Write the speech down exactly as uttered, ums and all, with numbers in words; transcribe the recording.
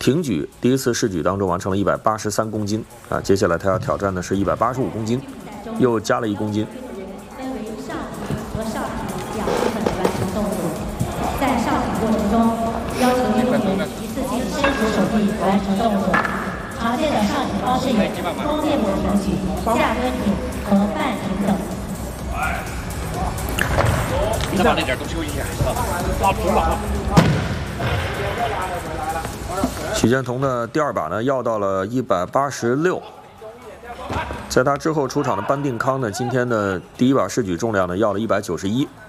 挺举第一次试举当中完成了一百八十三公斤啊，接下来他要挑战的是一百八十五公斤，又加了一公斤。 分为上挺和上挺两部分的完成动作，在上挺过程中要求运动员一次性伸直手臂完成动作。常见的上挺方式有弓箭步挺举、下蹲挺和半挺等。 再把那点都休息一下，拉平了。 许建彤的第二把呢要到了一百八十六，在他之后出场的班定康呢，今天的第一把试举重量呢要了一百九十一。